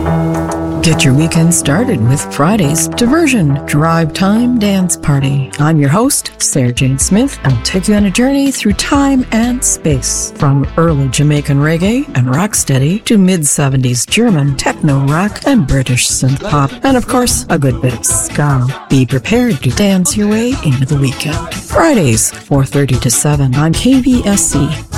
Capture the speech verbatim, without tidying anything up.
Get your weekend started with Friday's Diversion Drive Time Dance Party. I'm your host, Sarah Jane Smith, and I'll take you on a journey through time and space. From early Jamaican reggae and rocksteady to mid-seventies German techno rock and British synth pop, and of course, a good bit of ska. Be prepared to dance your way into the weekend. Fridays, four thirty to seven on K V S C,